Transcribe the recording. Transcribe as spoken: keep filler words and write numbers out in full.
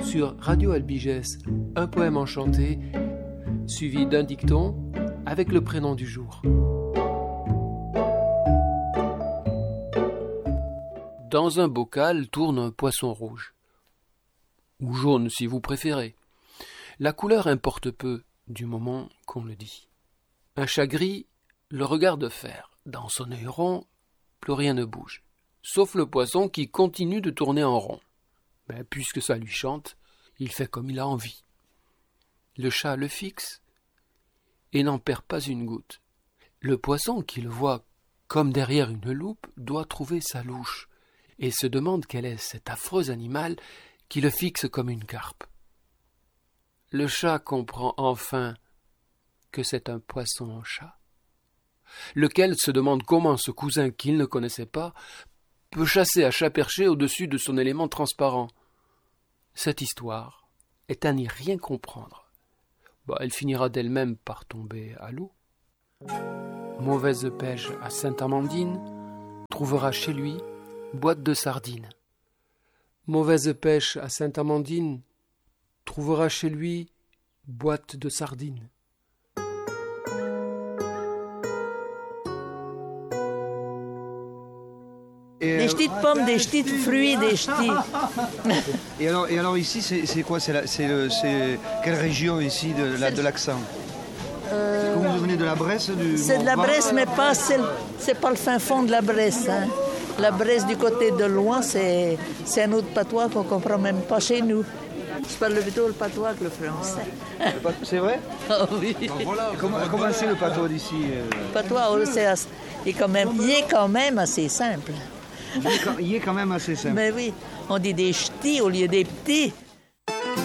sur Radio Albiges, un poème enchanté, suivi d'un dicton avec le prénom du jour. Dans un bocal tourne un poisson rouge, ou jaune si vous préférez. La couleur importe peu, du moment qu'on le dit. Un chat gris le regarde faire. Dans son œil rond, plus rien ne bouge, sauf le poisson qui continue de tourner en rond. Mais puisque ça lui chante, il fait comme il a envie. Le chat le fixe et n'en perd pas une goutte. Le poisson, qui le voit comme derrière une loupe, doit trouver sa louche et se demande quel est cet affreux animal qui le fixe comme une carpe. Le chat comprend enfin que c'est un poisson en chat, lequel se demande comment ce cousin qu'il ne connaissait pas peut chasser à chat perché au-dessus de son élément transparent. Cette histoire est à n'y rien comprendre. Bah, elle finira d'elle-même par tomber à l'eau. Mauvaise pêche à Sainte-Amandine trouvera chez lui boîte de sardines. Mauvaise pêche à Sainte-Amandine trouvera chez lui boîte de sardines. Et des ch'tis de pommes, des ch'tis de fruits, des ch'tis. Et alors, et alors ici, c'est, c'est quoi c'est, la, c'est, le, c'est quelle région ici de, la, de l'accent euh, Est-ce que vous venez de la Bresse du C'est de la Bresse, mais pas, c'est, c'est pas le fin fond de la Bresse. Hein. La Bresse du côté de loin, c'est, c'est un autre patois qu'on ne comprend même pas chez nous. Je parle plutôt le patois que le français. Le pat- c'est vrai? Ah oui. Ben voilà, comment, comment c'est le patois d'ici euh... Le patois, oh, c'est assez, il, est quand même, il est quand même assez simple. Il est quand, il est quand même assez simple. Mais oui, on dit des ch'tis au lieu des petits.